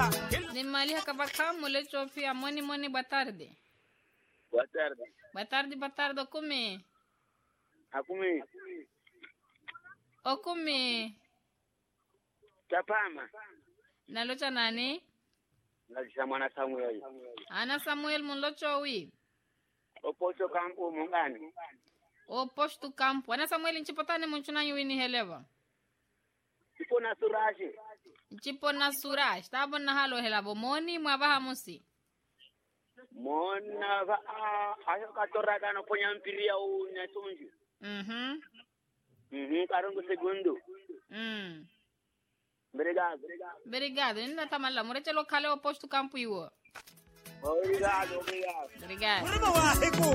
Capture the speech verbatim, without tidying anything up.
Ni mali hakabaka mule chofi amoni moni boa tarde. Boa tarde. Boa tarde, boa tarde, come. Akumi. O come. Tapama. Nalocha nani? Nalisha mwana Samuel. Ana Samuel munlocho wi. Opocho kampo mungani. O posto campo. Ana Samuel nchipotane munchuna yuini heleva. Ipo na suraje. Nchipo na suraj. Tabo na halo helabo. Moni mwabaha musi. Mona va ayo katora kana ponya mpiria u nyatunju. Mhm. Mhm, karongo segundo. Mm. Obrigado. Obrigado. Ainda tá mal lá. Murete locale o posto campo iwo. Obrigado, obrigado. Obrigado.